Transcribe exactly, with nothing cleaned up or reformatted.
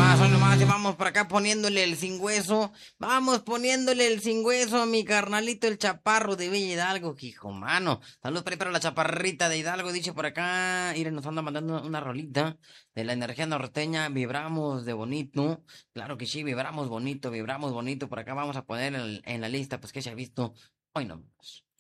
nomás, hoy nomás, y vamos por acá poniéndole el sin hueso. Vamos poniéndole el sin hueso a mi carnalito el chaparro de Villa Hidalgo, que hijo mano. Saludos por ahí para la chaparrita de Hidalgo, dice por acá. Miren, nos anda mandando una rolita de la energía norteña. Vibramos de bonito. Claro que sí, vibramos bonito, vibramos bonito. Por acá vamos a poner en, en la lista, pues que se ha visto. Hoy nomás.